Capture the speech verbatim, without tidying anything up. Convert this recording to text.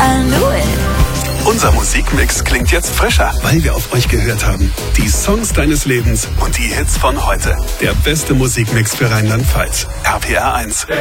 I knew it. Unser Musikmix klingt jetzt frischer, weil wir auf euch gehört haben. Die Songs deines Lebens und die Hits von heute. Der beste Musikmix für Rheinland-Pfalz. R P R eins.